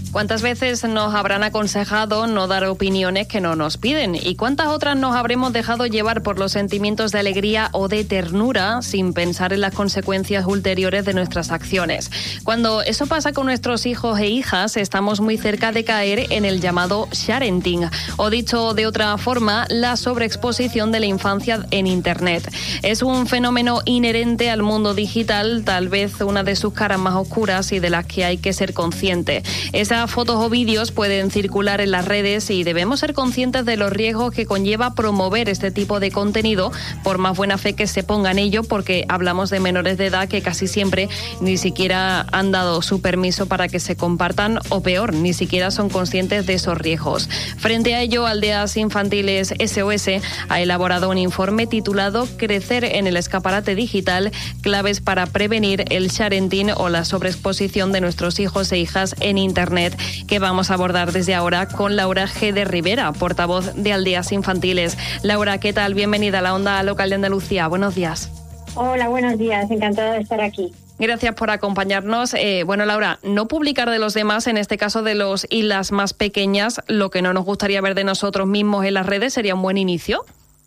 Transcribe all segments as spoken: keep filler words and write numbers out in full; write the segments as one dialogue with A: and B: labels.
A: ¿Cuántas veces nos habrán aconsejado no dar opiniones que no nos piden? ¿Y cuántas otras nos habremos dejado llevar por los sentimientos de alegría o de ternura sin pensar en las consecuencias ulteriores de nuestras acciones? Cuando eso pasa con nuestros hijos e hijas, estamos muy cerca de caer en el llamado sharenting, o dicho de otra forma, la sobreexposición de la infancia en Internet. Es un fenómeno inherente al mundo digital, tal vez una de sus caras más oscuras y de las que hay que ser consciente. Esa fotos o vídeos pueden circular en las redes y debemos ser conscientes de los riesgos que conlleva promover este tipo de contenido, por más buena fe que se ponga en ello, porque hablamos de menores de edad que casi siempre ni siquiera han dado su permiso para que se compartan, o peor, ni siquiera son conscientes de esos riesgos. Frente a ello, Aldeas Infantiles S O S ha elaborado un informe titulado Crecer en el escaparate digital, claves para prevenir el sharenting o la sobreexposición de nuestros hijos e hijas en Internet, que vamos a abordar desde ahora con Laura G. de Rivera, portavoz de Aldeas Infantiles. Laura, ¿qué tal? Bienvenida a la Onda Local de Andalucía. Buenos días.
B: Hola, buenos días. Encantada de estar aquí.
A: Gracias por acompañarnos. Eh, bueno, Laura, no publicar de los demás, en este caso de los y las más pequeñas, lo que no nos gustaría ver de nosotros mismos en las redes, ¿sería un buen inicio?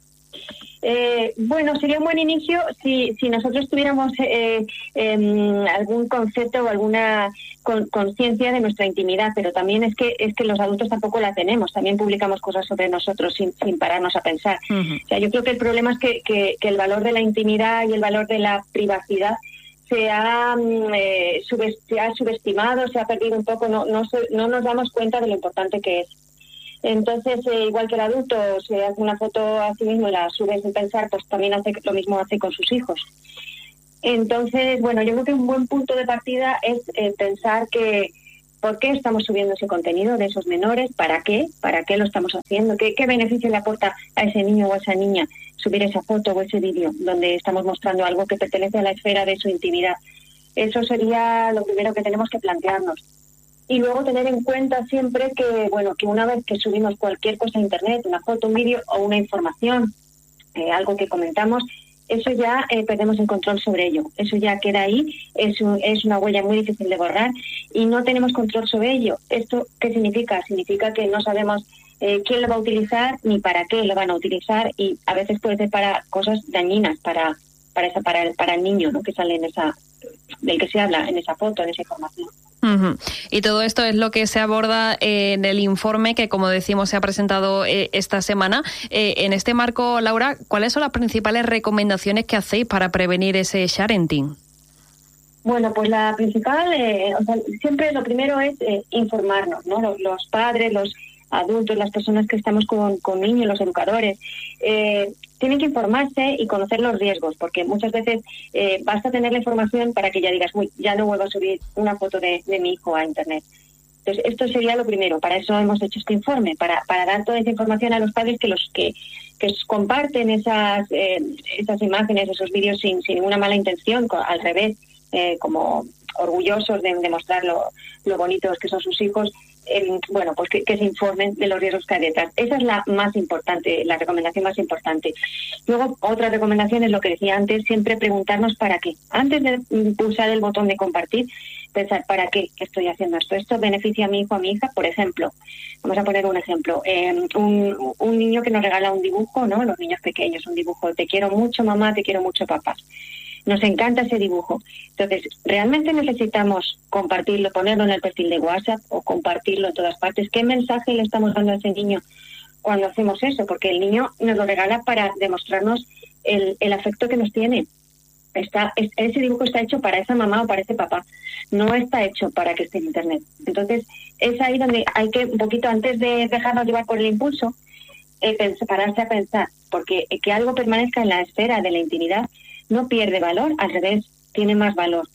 B: Eh, bueno, sería un buen inicio si, si nosotros tuviéramos eh, eh, algún concepto o alguna con, conciencia de nuestra intimidad, pero también es que es que los adultos tampoco la tenemos, también publicamos cosas sobre nosotros sin, sin pararnos a pensar. Uh-huh. O sea, yo creo que el problema es que, que, que el valor de la intimidad y el valor de la privacidad se ha, eh, subest- se ha subestimado, se ha perdido un poco, no, no, se, no nos damos cuenta de lo importante que es. Entonces, eh, igual que el adulto se hace una foto a sí mismo y la sube sin pensar, pues también hace lo mismo hace con sus hijos. Entonces, bueno, yo creo que un buen punto de partida es eh, pensar que por qué estamos subiendo ese contenido de esos menores, para qué, para qué lo estamos haciendo, qué, qué beneficio le aporta a ese niño o a esa niña subir esa foto o ese vídeo donde estamos mostrando algo que pertenece a la esfera de su intimidad. Eso sería lo primero que tenemos que plantearnos. Y luego tener en cuenta siempre que, bueno, que una vez que subimos cualquier cosa a Internet, una foto, un vídeo o una información, eh, algo que comentamos, eso ya eh, perdemos el control sobre ello. Eso ya queda ahí, es, un, es una huella muy difícil de borrar y no tenemos control sobre ello. ¿Esto qué significa? Significa que no sabemos eh, quién lo va a utilizar ni para qué lo van a utilizar, y a veces puede ser para cosas dañinas para para esa para el, para el niño, ¿no?, que sale en esa, del que se habla en esa foto, en esa información.
A: Uh-huh. Y todo esto es lo que se aborda en el informe que, como decimos, se ha presentado eh, esta semana. Eh, en este marco, Laura, ¿cuáles son las principales recomendaciones que hacéis para prevenir ese sharenting?
B: Bueno, pues la principal, eh, o sea, siempre lo primero es eh, informarnos, ¿no? Los, los padres, los adultos, las personas que estamos con, con niños, los educadores, eh, tienen que informarse y conocer los riesgos, porque muchas veces eh, basta tener la información para que ya digas, uy, ya no vuelvo a subir una foto de, de mi hijo a Internet. Entonces, esto sería lo primero. Para eso hemos hecho este informe, para, para dar toda esa información a los padres que los que, que comparten esas, eh, esas imágenes, esos vídeos sin, sin ninguna mala intención, al revés, eh, como orgullosos de demostrar lo, lo bonitos que son sus hijos. El, bueno, pues que, que se informen de los riesgos que hay detrás. Esa es la más importante, la recomendación más importante. Luego, otra recomendación es lo que decía antes, siempre preguntarnos para qué. Antes de pulsar el botón de compartir, pensar, ¿para qué estoy haciendo esto? ¿Esto beneficia a mi hijo o a mi hija? Por ejemplo, vamos a poner un ejemplo, eh, un, un niño que nos regala un dibujo, ¿no? Los niños pequeños, un dibujo, te quiero mucho mamá, te quiero mucho papá. Nos encanta ese dibujo. Entonces, ¿realmente necesitamos compartirlo, ponerlo en el perfil de WhatsApp o compartirlo en todas partes? ¿Qué mensaje le estamos dando a ese niño cuando hacemos eso? Porque el niño nos lo regala para demostrarnos el, el afecto que nos tiene. Está, es, ese dibujo está hecho para esa mamá o para ese papá. No está hecho para que esté en Internet. Entonces, es ahí donde hay que, un poquito antes de dejarnos llevar por el impulso, eh, pensar, pararse a pensar. Porque que algo permanezca en la esfera de la intimidad no pierde valor, al revés, tiene más valor.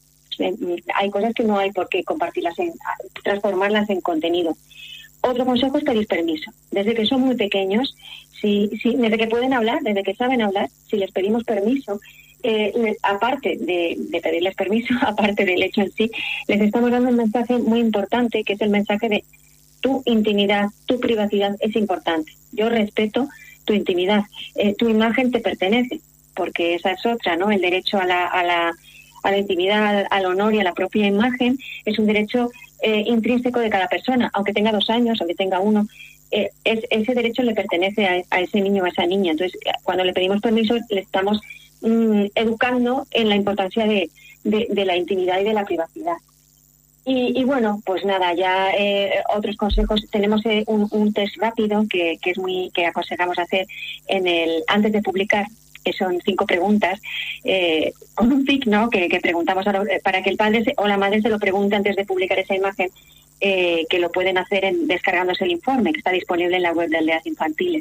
B: Hay cosas que no hay por qué compartirlas, en, transformarlas en contenido. Otro consejo es pedir permiso. Desde que son muy pequeños, si, si, desde que pueden hablar, desde que saben hablar, si les pedimos permiso, eh, les, aparte de, de pedirles permiso, aparte del hecho en sí, les estamos dando un mensaje muy importante, que es el mensaje de tu intimidad, tu privacidad es importante. Yo respeto tu intimidad, eh, tu imagen te pertenece, porque esa es otra, ¿no? El derecho a la, a la, a la intimidad, al honor y a la propia imagen, es un derecho eh, intrínseco de cada persona, aunque tenga dos años, aunque tenga uno. Eh, es, ese derecho le pertenece a, a ese niño o a esa niña. Entonces, cuando le pedimos permiso, le estamos mmm, educando en la importancia de, de, de la intimidad y de la privacidad. Y, y bueno, pues nada, ya eh, otros consejos. Tenemos eh, un, un test rápido que, que es muy que aconsejamos hacer en el antes de publicar, que son cinco preguntas, eh, con un tic, ¿no? Que, que preguntamos a lo, para que el padre se, o la madre se lo pregunte antes de publicar esa imagen, eh, que lo pueden hacer en, descargándose el informe, que está disponible en la web de Aldeas Infantiles.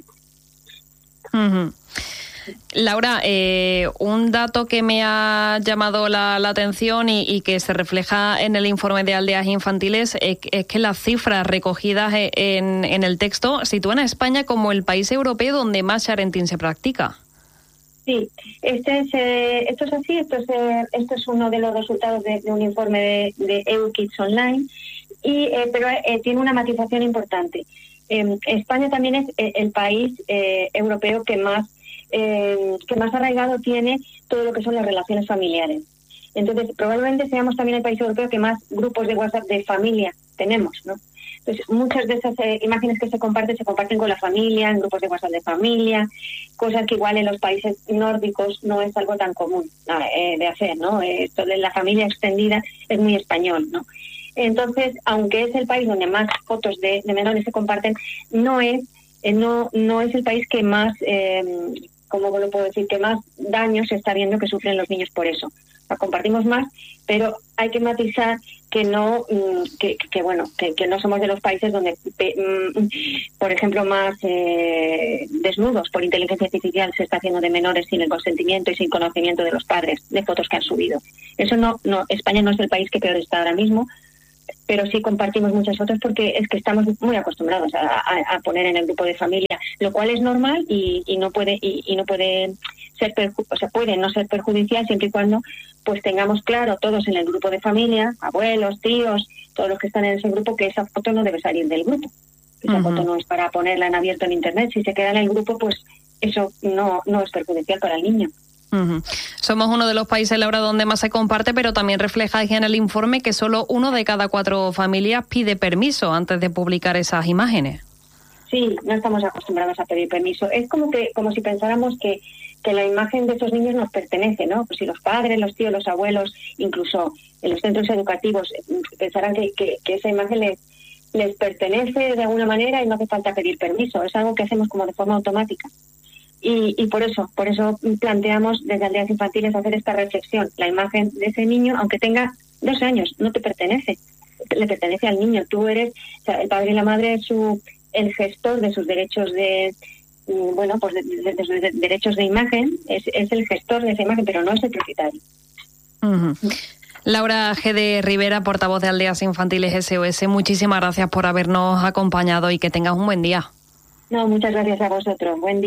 A: Uh-huh. Laura, eh, un dato que me ha llamado la, la atención y, y que se refleja en el informe de Aldeas Infantiles es, es que las cifras recogidas en, en el texto sitúan a España como el país europeo donde más sharenting se practica.
B: Sí, este es, eh, esto es así, esto es, eh, esto es uno de los resultados de, de un informe de, de E U Kids Online, y, eh, pero eh, tiene una matización importante. Eh, España también es eh, el país eh, europeo que más Eh, que más arraigado tiene todo lo que son las relaciones familiares. Entonces, probablemente seamos también el país europeo que más grupos de WhatsApp de familia tenemos, ¿no? Entonces, muchas de esas eh, imágenes que se comparten, se comparten con la familia, en grupos de WhatsApp de familia, cosas que igual en los países nórdicos no es algo tan común eh, de hacer, ¿no? Esto de la familia extendida es muy español, ¿no? Entonces, aunque es el país donde más fotos de, de menores se comparten, no es, eh, no, no es el país que más... Eh, como lo puedo decir, que más daño se está viendo que sufren los niños por eso. La compartimos más, pero hay que matizar que no, que, que bueno, que, que no somos de los países donde, por ejemplo, más eh, desnudos por inteligencia artificial se está haciendo de menores sin el consentimiento y sin conocimiento de los padres, de fotos que han subido. Eso no, no, España no es el país que peor está ahora mismo, pero sí compartimos muchas fotos porque es que estamos muy acostumbrados a, a, a poner en el grupo de familia, lo cual es normal y, y no puede y, y no puede ser perju- o sea puede no ser perjudicial siempre y cuando pues tengamos claro todos en el grupo de familia, abuelos, tíos, todos los que están en ese grupo, que esa foto no debe salir del grupo. Esa uh-huh. foto no es para ponerla en abierto en internet. Si se queda en el grupo, pues eso no no es perjudicial para el niño.
A: Uh-huh. Somos uno de los países, Laura, donde más se comparte, pero también refleja en el informe que solo uno de cada cuatro familias pide permiso antes de publicar esas imágenes.
B: Sí, no estamos acostumbrados a pedir permiso. Es como que como si pensáramos que, que la imagen de esos niños nos pertenece, ¿no? Pues si los padres, los tíos, los abuelos, incluso en los centros educativos, pensarán que, que, que esa imagen les, les pertenece de alguna manera y no hace falta pedir permiso. Es algo que hacemos como de forma automática. Y, y por eso, por eso planteamos desde Aldeas Infantiles hacer esta reflexión. La imagen de ese niño, aunque tenga dos años, no te pertenece, le pertenece al niño. Tú eres, o sea, el padre y la madre es su, el gestor de sus derechos de, bueno, pues de, de, de, de derechos de imagen, es, es el gestor de esa imagen, pero no es el propietario.
A: Uh-huh. Laura G. de Rivera, portavoz de Aldeas Infantiles S O S, muchísimas gracias por habernos acompañado y que tengas un buen día.
B: No, muchas gracias a vosotros. Buen día.